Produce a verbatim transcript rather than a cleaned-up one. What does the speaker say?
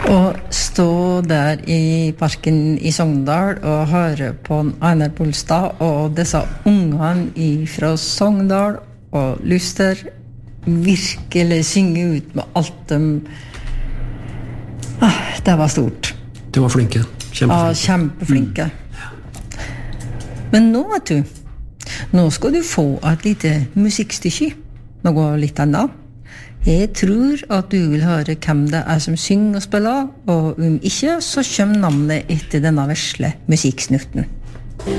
Og stå der i parken i Sogndal og høre på Einar Bolstad og disse ungene fra Sogndal og Luster virkelig synge ut med alt de... Ah, det var stort. De var flinke. Kjempeflinke. Ja, kjempeflinke. Mm. Men nå, vet du, nå skal du få et lite musikkstykke. Noe litt annet. Jeg tror at du vil høre hvem det er som synger og spiller, og om ikke, så kommer navnet etter denne vesle musikksnutten.